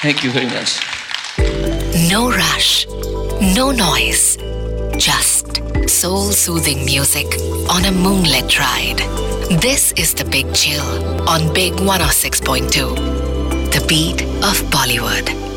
Thank you very much. No rush, no noise, just soul soothing music on a moonlit ride. This is The Big Chill on Big 106.2, the beat of Bollywood.